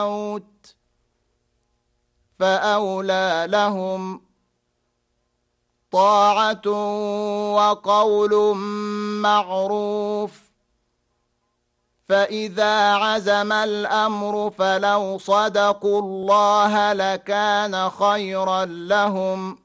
الموت فأولى لهم طاعة وقول معروف. فإذا عزم الأمر فلو صدقوا الله لكان خيرا لهم